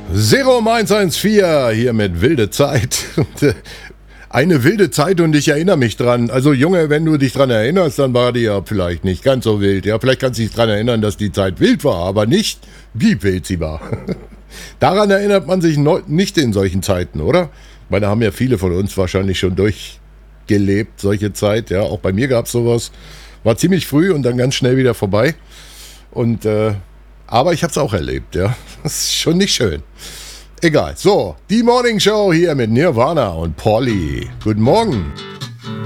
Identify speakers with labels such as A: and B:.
A: Serum 114 hier mit wilde Zeit. Eine wilde Zeit und ich erinnere mich dran. Also Junge, wenn du dich dran erinnerst, dann war die ja vielleicht nicht ganz so wild. Ja, vielleicht kannst du dich dran erinnern, dass die Zeit wild war, aber nicht, wie wild sie war. Daran erinnert man sich nicht in solchen Zeiten, oder? Ich meine, da haben ja viele von uns wahrscheinlich schon durchgelebt, solche Zeit. Ja, auch bei mir gab es sowas. War ziemlich früh und dann ganz schnell wieder vorbei. Aber ich habe es auch erlebt, ja. Das ist schon nicht schön. Egal. So, die Morning Show hier mit Nirvana und Polly. Guten Morgen.